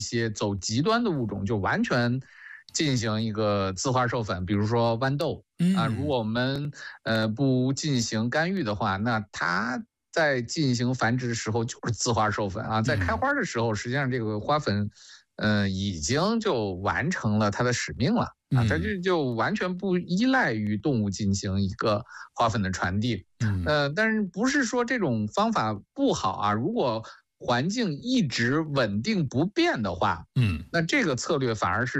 些走极端的物种就完全进行一个自花授粉，比如说豌豆啊，如果我们不进行干预的话，那它在进行繁殖的时候就是自花授粉啊，在开花的时候，实际上这个花粉已经就完成了它的使命了啊，它就完全不依赖于动物进行一个花粉的传递。但是不是说这种方法不好啊？如果环境一直稳定不变的话，那这个策略反而是